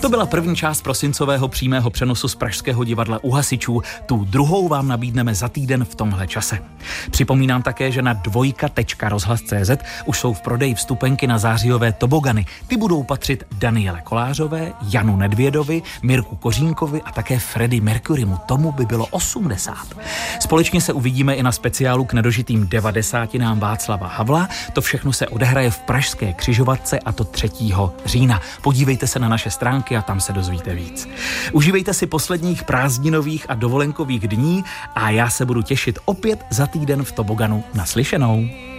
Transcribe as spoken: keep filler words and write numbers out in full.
To byla první část prosincového přímého přenosu z Pražského divadla U hasičů. Tu druhou vám nabídneme za týden v tomhle čase. Připomínám také, že na dvojka tečka rozhlas tečka cé zet už jsou v prodeji vstupenky na zářijové tobogany. Ty budou patřit Daniele Kolářové, Janu Nedvědovi, Mirku Kořínkovi a také Freddie Mercurymu. Tomu by bylo osmdesát. Společně se uvidíme i na speciálu k nedožitým devadesátinám Václava Havla. To všechno se odehraje v Pražské Křižovatce, a to třetího října. Podívejte se na naše stránky a tam se dozvíte víc. Užívejte si posledních prázdninových a dovolenkových dní a já se budu těšit opět za týden v toboganu. Naslyšenou.